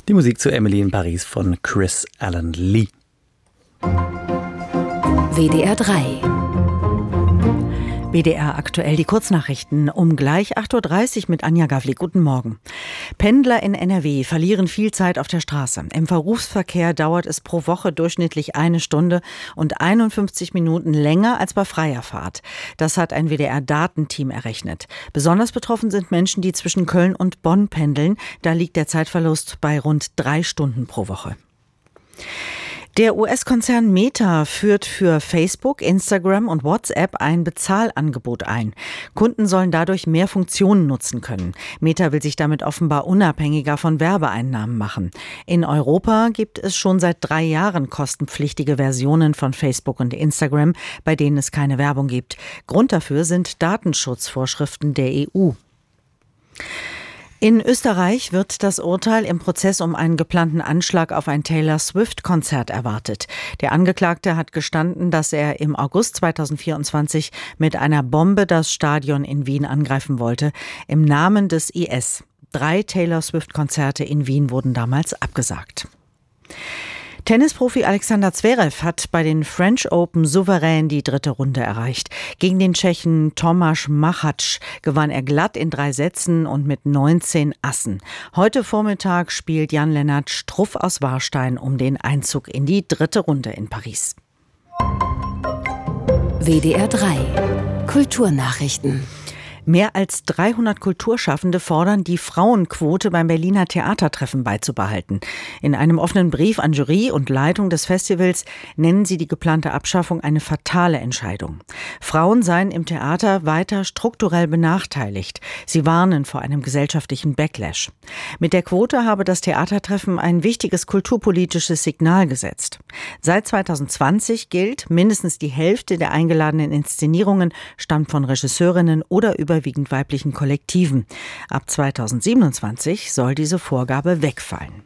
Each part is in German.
Die Musik zu Emily in Paris von Chris Alan Lee. WDR 3. WDR aktuell die Kurznachrichten um gleich 8.30 Uhr mit Anja Gavli. Guten Morgen. Pendler in NRW verlieren viel Zeit auf der Straße. Im Berufsverkehr dauert es pro Woche durchschnittlich 1 Stunde und 51 Minuten länger als bei freier Fahrt. Das hat ein WDR-Datenteam errechnet. Besonders betroffen sind Menschen, die zwischen Köln und Bonn pendeln. Da liegt der Zeitverlust bei rund 3 Stunden pro Woche. Der US-Konzern Meta führt für Facebook, Instagram und WhatsApp ein Bezahlangebot ein. Kunden sollen dadurch mehr Funktionen nutzen können. Meta will sich damit offenbar unabhängiger von Werbeeinnahmen machen. In Europa gibt es schon seit 3 Jahren kostenpflichtige Versionen von Facebook und Instagram, bei denen es keine Werbung gibt. Grund dafür sind Datenschutzvorschriften der EU. In Österreich wird das Urteil im Prozess um einen geplanten Anschlag auf ein Taylor-Swift-Konzert erwartet. Der Angeklagte hat gestanden, dass er im August 2024 mit einer Bombe das Stadion in Wien angreifen wollte, im Namen des IS. 3 Taylor-Swift-Konzerte in Wien wurden damals abgesagt. Tennisprofi Alexander Zverev hat bei den French Open souverän die 3. Runde erreicht. Gegen den Tschechen Tomáš Machač gewann er glatt in 3 Sätzen und mit 19 Assen. Heute Vormittag spielt Jan-Lennart Struff aus Warstein um den Einzug in die 3. Runde in Paris. WDR 3. Kulturnachrichten. Mehr als 300 Kulturschaffende fordern, die Frauenquote beim Berliner Theatertreffen beizubehalten. In einem offenen Brief an Jury und Leitung des Festivals nennen sie die geplante Abschaffung eine fatale Entscheidung. Frauen seien im Theater weiter strukturell benachteiligt. Sie warnen vor einem gesellschaftlichen Backlash. Mit der Quote habe das Theatertreffen ein wichtiges kulturpolitisches Signal gesetzt. Seit 2020 gilt, mindestens die Hälfte der eingeladenen Inszenierungen stammt von Regisseurinnen oder überwiegend weiblichen Kollektiven. Ab 2027 soll diese Vorgabe wegfallen.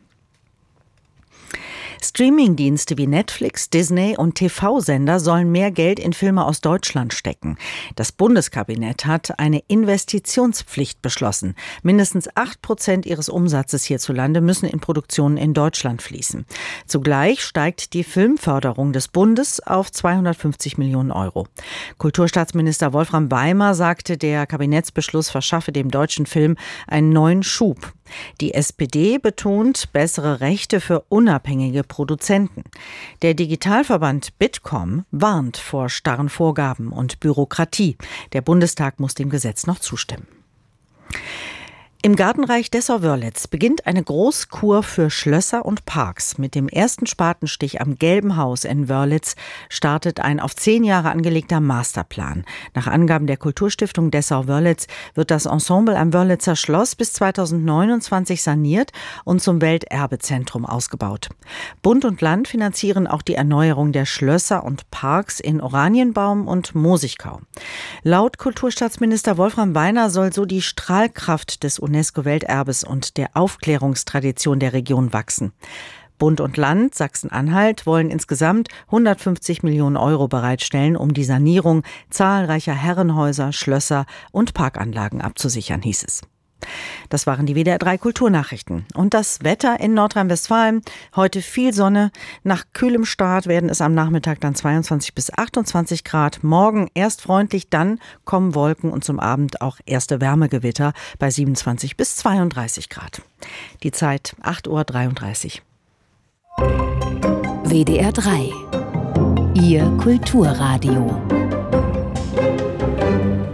Streamingdienste wie Netflix, Disney und TV-Sender sollen mehr Geld in Filme aus Deutschland stecken. Das Bundeskabinett hat eine Investitionspflicht beschlossen. Mindestens 8% ihres Umsatzes hierzulande müssen in Produktionen in Deutschland fließen. Zugleich steigt die Filmförderung des Bundes auf 250 Millionen Euro. Kulturstaatsminister Wolfram Weimer sagte, der Kabinettsbeschluss verschaffe dem deutschen Film einen neuen Schub. Die SPD betont bessere Rechte für unabhängige Produzenten. Der Digitalverband Bitkom warnt vor starren Vorgaben und Bürokratie. Der Bundestag muss dem Gesetz noch zustimmen. Im Gartenreich Dessau-Wörlitz beginnt eine Großkur für Schlösser und Parks. Mit dem ersten Spatenstich am Gelben Haus in Wörlitz startet ein auf 10 Jahre angelegter Masterplan. Nach Angaben der Kulturstiftung Dessau-Wörlitz wird das Ensemble am Wörlitzer Schloss bis 2029 saniert und zum Welterbezentrum ausgebaut. Bund und Land finanzieren auch die Erneuerung der Schlösser und Parks in Oranienbaum und Mosigkau. Laut Kulturstaatsminister Wolfram Weiner soll so die Strahlkraft des UNESCO-Welterbes und der Aufklärungstradition der Region wachsen. Bund und Land Sachsen-Anhalt wollen insgesamt 150 Millionen Euro bereitstellen, um die Sanierung zahlreicher Herrenhäuser, Schlösser und Parkanlagen abzusichern, hieß es. Das waren die WDR 3 Kulturnachrichten. Und das Wetter in Nordrhein-Westfalen. Heute viel Sonne. Nach kühlem Start werden es am Nachmittag dann 22 bis 28 Grad. Morgen erst freundlich, dann kommen Wolken und zum Abend auch erste Wärmegewitter bei 27 bis 32 Grad. Die Zeit 8.33 Uhr. WDR 3. Ihr Kulturradio.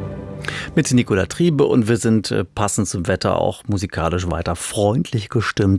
Mit Nicola Triebe und wir sind passend zum Wetter auch musikalisch weiter freundlich gestimmt.